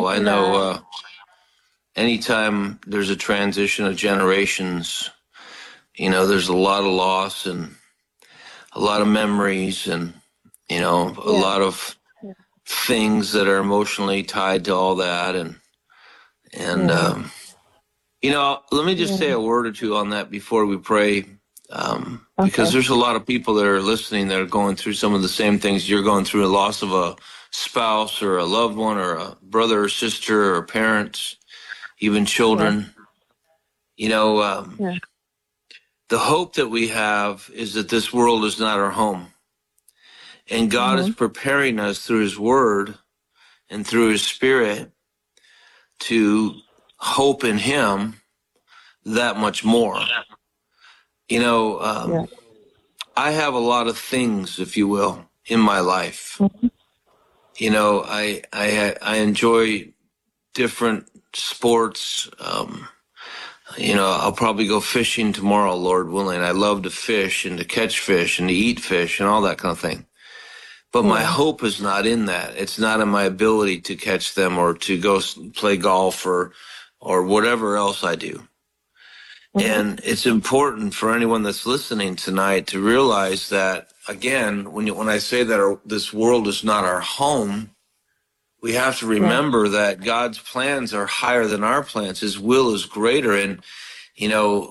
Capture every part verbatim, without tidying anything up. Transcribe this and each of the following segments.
powerful. I know uh, anytime there's a transition of generations, you know, there's a lot of loss and a lot of memories and, you know, a Yeah. lot of Yeah. things that are emotionally tied to all that. And, and Yeah. um, you know, let me just Yeah. say a word or two on that before we pray, um, Okay. because there's a lot of people that are listening that are going through some of the same things you're going through, a loss of a spouse or a loved one or a brother or sister or parents, even children. You know, um, Yeah. the hope that we have is that this world is not our home. And God is Mhm. preparing us through his word and through his spirit to hope in him that much more. You know, um, Yeah. I have a lot of things, if you will, in my life. Mhm. You know, I I I enjoy different sports. Um, you know, I'll probably go fishing tomorrow, Lord willing. I love to fish and to catch fish and to eat fish and all that kind of thing. But my Yeah. hope is not in that. It's not in my ability to catch them or to go s- play golf or or whatever else I do. Mhm. And it's important for anyone that's listening tonight to realize that, again, when you, when I say that our, this world is not our home, we have to Yeah. remember that God's plans are higher than our plans. His will is greater. And, you know,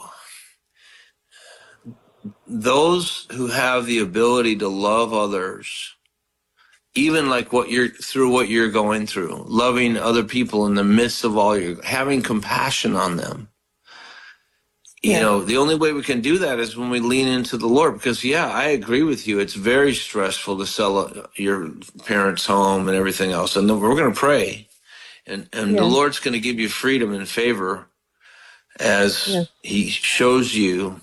those who have the ability to love others, even like what you're through what you're going through, loving other people in the midst of all your, having compassion on them. You Yeah. know, the only way we can do that is when we lean into the Lord, because, yeah, I agree with you. It's very stressful to sell uh, your parents' home and everything else. And then we're going to pray, and, and the Yeah. Lord's going to give you freedom and favor as Yes. he shows you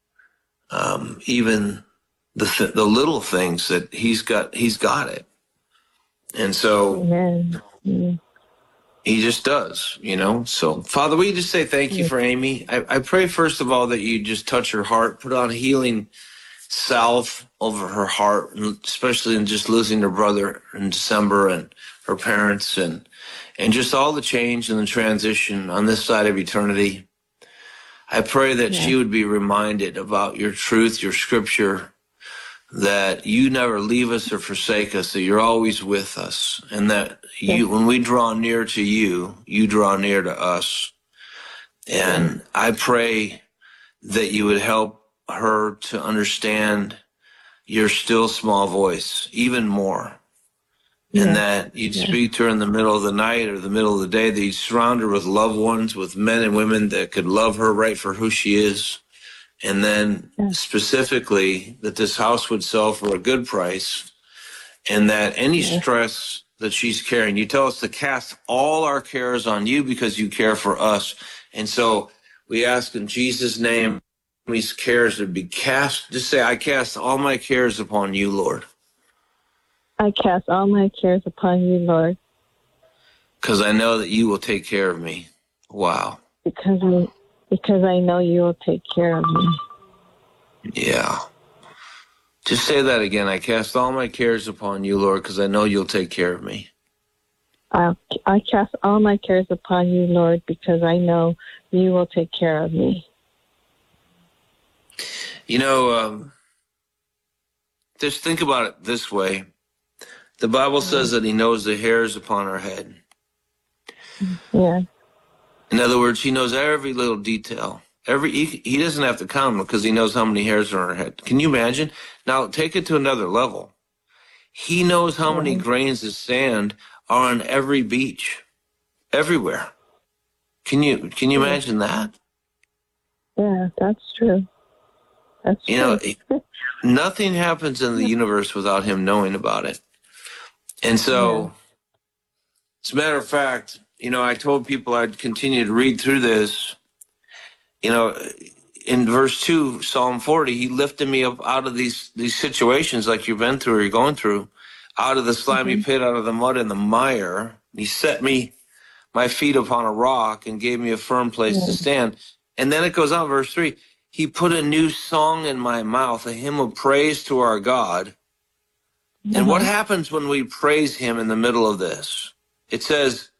um, even the th- the little things that he's got. He's got it. And so Amen. Mhm. he just does, you know. So, Father, we just say thank you Yes. for Amy. I, I pray, first of all, that you just touch her heart, put on healing salve over her heart, and especially in just losing her brother in December and her parents and and just all the change and the transition on this side of eternity. I pray that Yeah. she would be reminded about your truth, your scripture, that you never leave us or forsake us, that you're always with us, and that Yes. you, when we draw near to you, you draw near to us. And I pray that you would help her to understand your still small voice even more, and Yeah. that you'd Yeah. speak to her in the middle of the night or the middle of the day, that you'd surround her with loved ones, with men and women that could love her right for who she is. And then Yeah. specifically that this house would sell for a good price, and that any Yeah. stress that she's carrying, you tell us to cast all our cares on you because you care for us. And so we ask in Jesus' name, these cares to be cast. Just say, I cast all my cares upon you, Lord, I cast all my cares upon you, Lord, because I know that you will take care of me. Wow. because I, because I know you will take care of me. Yeah. Just say that again. I cast all my cares upon you, Lord, because I know you'll take care of me. I, I cast all my cares upon you, Lord, because I know you will take care of me. You know, um, just think about it this way. The Bible says that he knows the hairs upon our head. Yeah. In other words, he knows every little detail. Every he, he doesn't have to count them because he knows how many hairs are on our head. Can you imagine? Now, take it to another level. He knows how many Yeah. grains of sand are on every beach, everywhere. Can you can you Yeah. imagine that? Yeah, that's true. That's You know, true. nothing happens in the universe without him knowing about it. And Yeah. so, as a matter of fact, you know, I told people I'd continue to read through this. You know, in verse two, Psalm forty, he lifted me up out of these these situations like you've been through or you're going through, out of the slimy Mm-hmm. pit, out of the mud and the mire. He set me, my feet upon a rock, and gave me a firm place Yeah. to stand. And then it goes on, verse three, he put a new song in my mouth, a hymn of praise to our God. And what Uh-huh. happens when we praise him in the middle of this? It says,